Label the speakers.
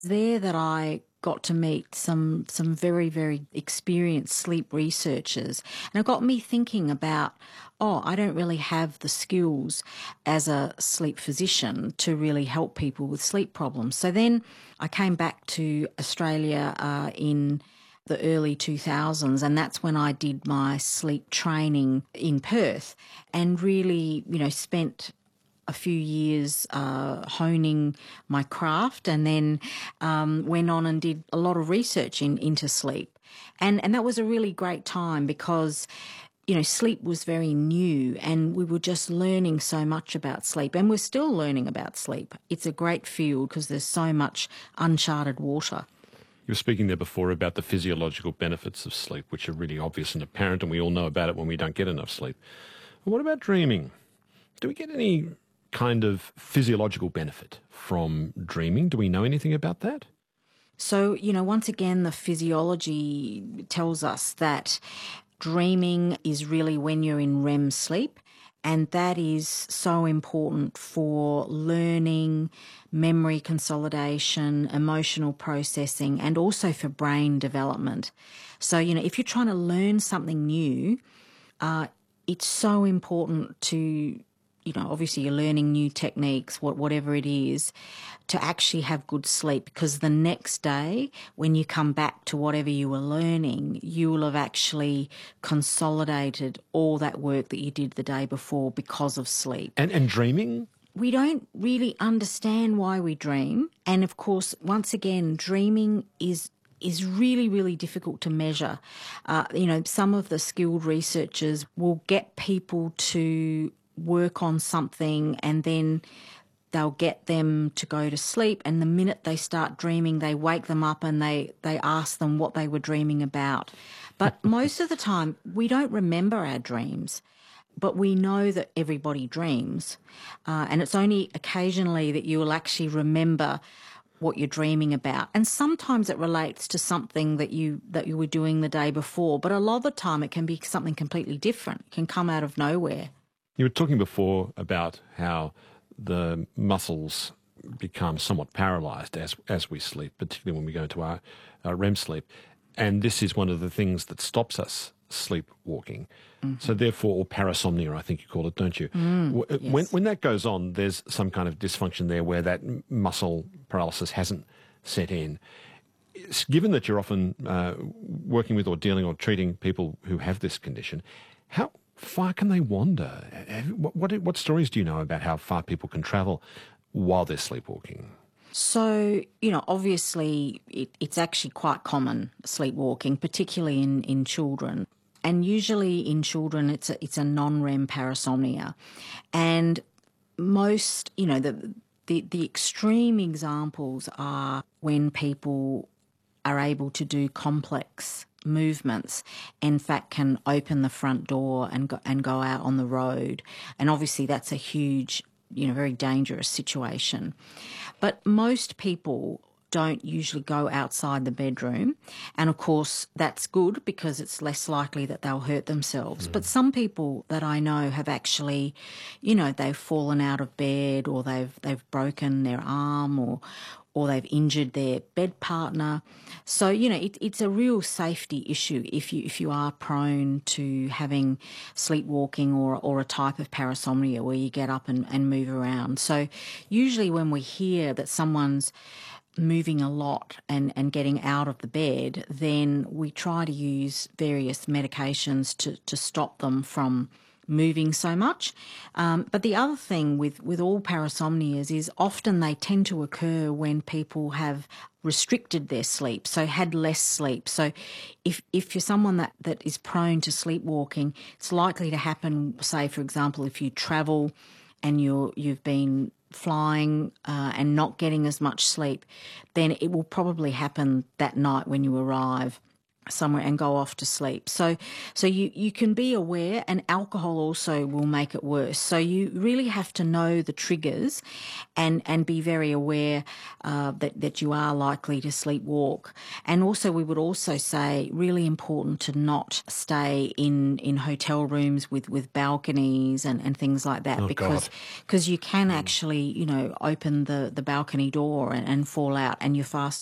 Speaker 1: There that I got to meet some very, very experienced sleep researchers. And it got me thinking about, I don't really have the skills as a sleep physician to really help people with sleep problems. So then I came back to Australia in the early 2000s, and that's when I did my sleep training in Perth and really, spent a few years honing my craft, and then went on and did a lot of research into sleep. And that was a really great time because, sleep was very new and we were just learning so much about sleep, and we're still learning about sleep. It's a great field because there's so much uncharted water.
Speaker 2: You were speaking there before about the physiological benefits of sleep, which are really obvious and apparent, and we all know about it when we don't get enough sleep. But what about dreaming? Do we get any kind of physiological benefit from dreaming? Do we know anything about that?
Speaker 1: So, once again, the physiology tells us that dreaming is really when you're in REM sleep, and that is so important for learning, memory consolidation, emotional processing, and also for brain development. So, if you're trying to learn something new, it's so important to, obviously you're learning new techniques, whatever it is, to actually have good sleep, because the next day when you come back to whatever you were learning, you will have actually consolidated all that work that you did the day before because of sleep.
Speaker 2: And dreaming?
Speaker 1: We don't really understand why we dream. And of course, once again, dreaming is really, really difficult to measure. Some of the skilled researchers will get people to work on something and then they'll get them to go to sleep, and the minute they start dreaming, they wake them up and they ask them what they were dreaming about. But most of the time, we don't remember our dreams. But we know that everybody dreams, and it's only occasionally that you will actually remember what you're dreaming about. And sometimes it relates to something that you were doing the day before, but a lot of the time it can be something completely different. It can come out of nowhere.
Speaker 2: You were talking before about how the muscles become somewhat paralysed as we sleep, particularly when we go into our REM sleep. And this is one of the things that stops us sleepwalking. Mm-hmm. So therefore, or parasomnia, I think you call it, don't you?
Speaker 1: Yes.
Speaker 2: When that goes on, there's some kind of dysfunction there where that muscle paralysis hasn't set in. Given that you're often working with or dealing or treating people who have this condition, how far can they wander? What stories do you know about how far people can travel while they're sleepwalking?
Speaker 1: So, obviously it's actually quite common, sleepwalking, particularly in children. And usually in children it's a non-REM parasomnia. And most, the extreme examples are when people are able to do complex movements, in fact can open the front door and go out on the road. And obviously that's a huge, very dangerous situation. But most people don't usually go outside the bedroom. And of course, that's good because it's less likely that they'll hurt themselves. But some people that I know have actually, they've fallen out of bed, or they've broken their arm, or they've injured their bed partner. So, it's a real safety issue if you are prone to having sleepwalking or a type of parasomnia where you get up and move around. So usually when we hear that someone's moving a lot and getting out of the bed, then we try to use various medications to stop them from moving so much. But the other thing with all parasomnias is often they tend to occur when people have restricted their sleep, so had less sleep. So if you're someone that is prone to sleepwalking, it's likely to happen, say, for example, if you travel and you've been flying and not getting as much sleep, then it will probably happen that night when you arrive. somewhere and go off to sleep. So you can be aware, and alcohol also will make it worse. So you really have to know the triggers and be very aware that you are likely to sleepwalk. And also we would also say really important to not stay in hotel rooms with balconies and things like that, because you can actually, open the balcony door and fall out, and you're fast